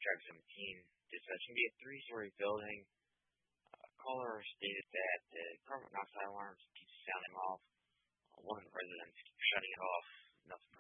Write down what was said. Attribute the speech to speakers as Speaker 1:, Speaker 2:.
Speaker 1: Track 17. This is going to be a three-story building. Caller stated that the carbon monoxide alarms keep sounding off. One of the residents keeps shutting it off. Nothing